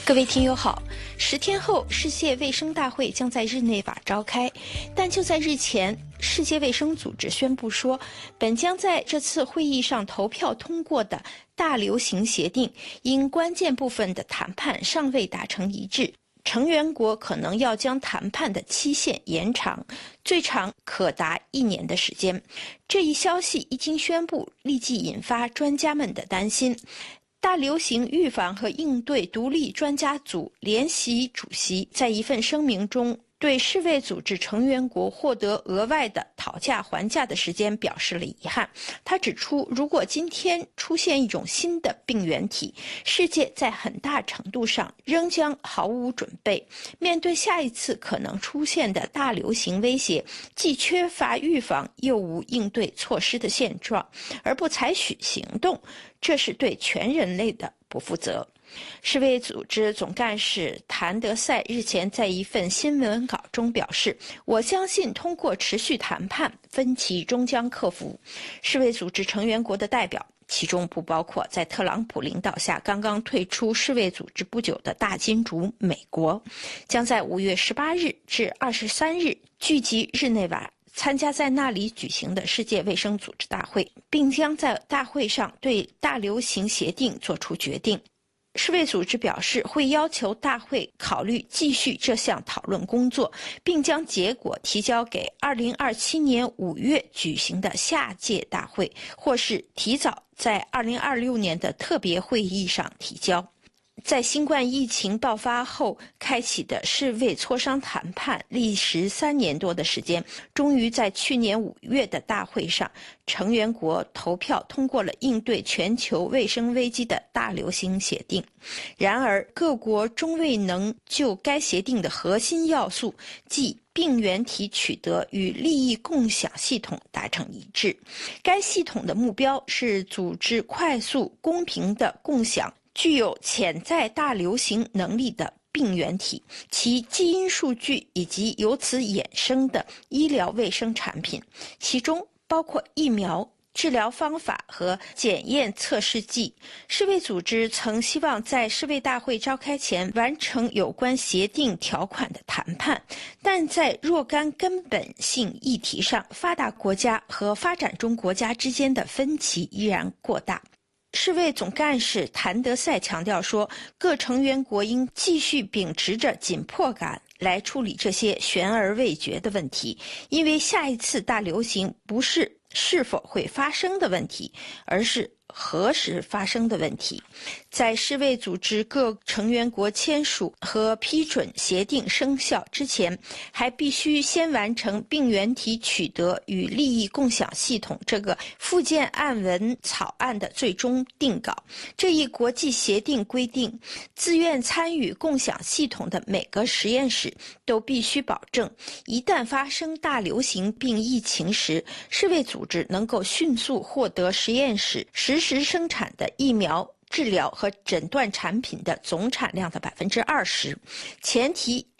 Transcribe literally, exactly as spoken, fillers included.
各位听友好，十天后世界卫生大会将在日内瓦召开，但就在日前，世界卫生组织宣布说，本将在这次会议上投票通过的大流行协定，因关键部分的谈判尚未达成一致，成员国可能要将谈判的期限延长，最长可达一年的时间。这一消息一经宣布，立即引发专家们的担心。大流行预防和应对独立专家组联席主席在一份声明中对世卫组织成员国获得额外的讨价还价的时间表示了遗憾。他指出，如果今天出现一种新的病原体，世界在很大程度上仍将毫无准备。面对下一次可能出现的大流行威胁，既缺乏预防又无应对措施的现状，而不采取行动，这是对全人类的不负责。世卫组织总干事谭德赛日前在一份新闻稿中表示，我相信通过持续谈判，分歧终将克服。世卫组织成员国的代表，其中不包括在特朗普领导下刚刚退出世卫组织不久的大金主美国，将在五月十八日至二十三日聚集日内瓦，参加在那里举行的世界卫生组织大会，并将在大会上对大流行协定作出决定。世卫组织表示，会要求大会考虑继续这项讨论工作，并将结果提交给二零二七年五月举行的下届大会，或是提早在二零二六年的特别会议上提交。在新冠疫情爆发后开启的世卫磋商谈判历时三年多的时间，终于在去年五月的大会上，成员国投票通过了应对全球卫生危机的大流行协定。然而，各国终未能就该协定的核心要素，即病原体取得与利益共享系统达成一致。该系统的目标是组织快速、公平的共享具有潜在大流行能力的病原体、其基因数据以及由此衍生的医疗卫生产品，其中包括疫苗、治疗方法和检验测试剂。世卫组织曾希望在世卫大会召开前完成有关协定条款的谈判，但在若干根本性议题上，发达国家和发展中国家之间的分歧依然过大。世卫总干事谭德赛强调说，各成员国应继续秉持着紧迫感来处理这些悬而未决的问题，因为下一次大流行不是是否会发生的问题，而是何时发生的问题。在世卫组织各成员国签署和批准协定生效之前，还必须先完成病原体取得与利益共享系统这个附件案文草案的最终定稿。这一国际协定规定，自愿参与共享系统的每个实验室都必须保证，一旦发生大流行病疫情时，世卫组织能够迅速获得实验室实时生产的疫苗、治疗和诊断产品的总产量的百分之二十，前提